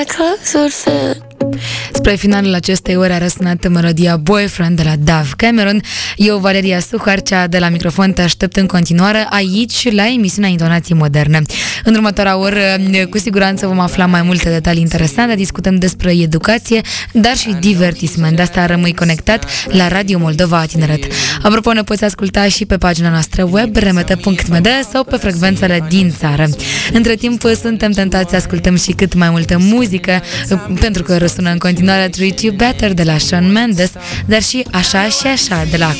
Spre finalul acestei ore a răsunat melodia Boyfriend de la Dave Cameron. Eu, Valeria Suharcea, de la microfon te aștept în continuare aici la emisiunea Intonații Moderne. În următoarea oră, cu siguranță vom afla mai multe detalii interesante, discutăm despre educație, dar și divertisment. De asta rămâi conectat la Radio Moldova Tineret. Apropo, ne poți asculta și pe pagina noastră web remete.md sau pe frecvențele din țară. Între timp, suntem tentați să ascultăm și cât mai multă muzică, pentru că răsună în continuare Treat You Better de la Shawn Mendes, dar și Așa și Așa de la